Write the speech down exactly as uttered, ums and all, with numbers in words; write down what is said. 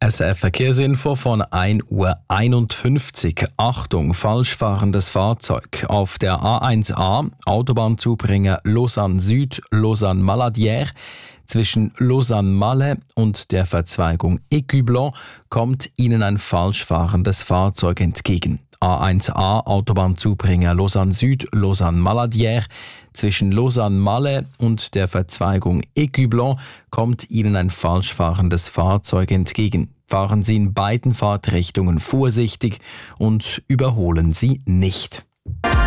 S R F-Verkehrsinfo von ein Uhr einundfünfzig. Achtung, falsch fahrendes Fahrzeug. Auf der A eins A, Autobahnzubringer Lausanne Süd, Lausanne Maladière, zwischen Lausanne-Malle und der Verzweigung Écublens kommt Ihnen ein falsch fahrendes Fahrzeug entgegen. A eins A, Autobahnzubringer Lausanne Süd, Lausanne Maladière. Zwischen Lausanne-Malle und der Verzweigung Écublens kommt Ihnen ein falsch fahrendes Fahrzeug entgegen. Fahren Sie in beiden Fahrtrichtungen vorsichtig und überholen Sie nicht.